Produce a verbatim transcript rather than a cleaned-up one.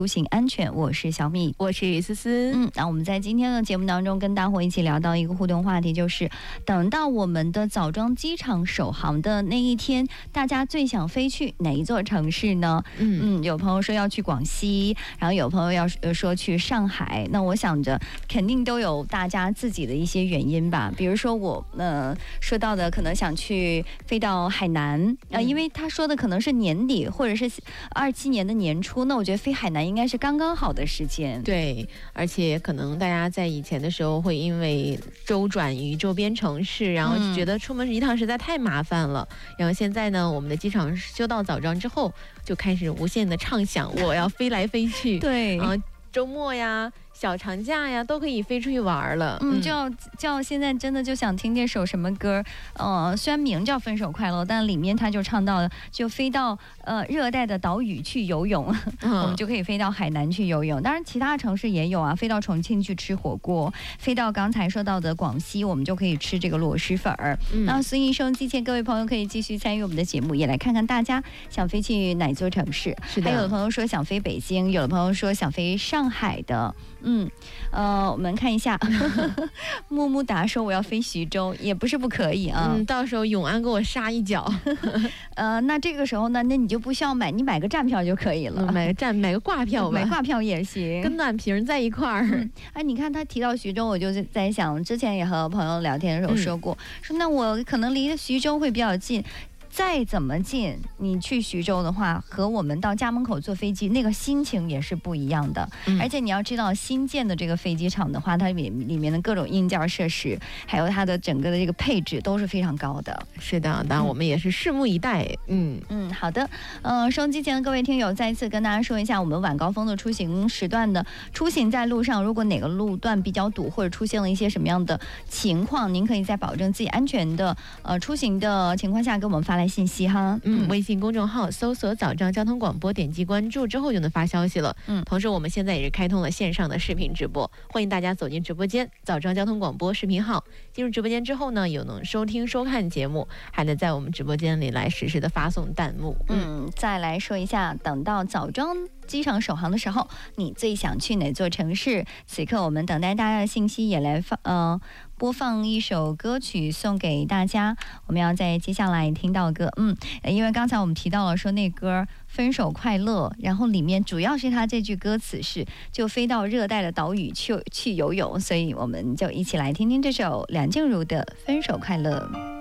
出行安全，我是小米， 我是思思。 嗯，那我们在今天的节目当中跟大伙一起聊到一个互动话题，就是等到我们的枣庄机场首航的那一天，大家最想飞去哪一座城市呢？嗯嗯，有朋友说要去广西，然后有朋友要说去上海。那我想着肯定都有大家自己的一些原因吧。比如说我呃说到的可能想去飞到海南，呃，因为他说的可能是年底或者是二七年的年初，那我觉得飞海南应该是刚刚好的时间。 对，而且可能大家在以前的时候会因为周转于周边城市，然后就觉得出门一趟实在太麻烦了。嗯、然后现在呢，我们的机场修到枣庄之后，就开始无限的畅想，我要飞来飞去。 对， 然后周末呀、小长假呀，都可以飞出去玩了。 嗯，就要就要现在真的就想听这首什么歌？呃，虽然名叫《分手快乐》，但里面他就唱到了，就飞到呃热带的岛屿去游泳，嗯、我们就可以飞到海南去游泳。当然，其他城市也有啊，飞到重庆去吃火锅，飞到刚才说到的广西，我们就可以吃这个螺蛳粉儿。嗯、那所以收音机前各位朋友可以继续参与我们的节目，也来看看大家想飞去哪座城市。 是的， 还有的朋友说想飞北京，有的朋友说想飞上海的。嗯，呃，我们看一下，木木达说我要飞徐州，也不是不可以啊。 嗯，到时候永安给我杀一脚。 呃，那这个时候呢，那你就不需要买，你买个站票就可以了， 嗯、买个站，买个挂票吧， 买挂票也行， 跟暖瓶在一块儿。 嗯、哎，你看他提到徐州，我就在想，之前也和朋友聊天的时候说过，嗯、说那我可能离徐州会比较近。再怎么近，你去徐州的话，和我们到家门口坐飞机，那个心情也是不一样的。嗯、而且你要知道，新建的这个飞机场的话，它里里面的各种硬件设施，还有它的整个的这个配置都是非常高的。 是的，当然我们也是拭目以待。嗯嗯，好的。呃，收音机前的各位听友，再一次跟大家说一下，我们晚高峰的出行时段的出行在路上，如果哪个路段比较堵，或者出现了一些什么样的情况，您可以在保证自己安全的呃出行的情况下，给我们发来信息哈。 嗯，微信公众号搜索枣庄交通广播，点击关注之后就能发消息了。嗯，同时我们现在也是开通了线上的视频直播，欢迎大家走进直播间，枣庄交通广播视频号。进入直播间之后呢，有能收听收看节目，还能在我们直播间里来实时的发送弹幕。 嗯，再来说一下，等到枣庄机场首航的时候，你最想去哪座城市？此刻我们等待大家的信息，也来放呃播放一首歌曲送给大家。我们要在接下来听到歌，嗯，因为刚才我们提到了说那歌分手快乐，然后里面主要是它这句歌词是就飞到热带的岛屿去去游泳，所以我们就一起来听听这首梁静茹的分手快乐。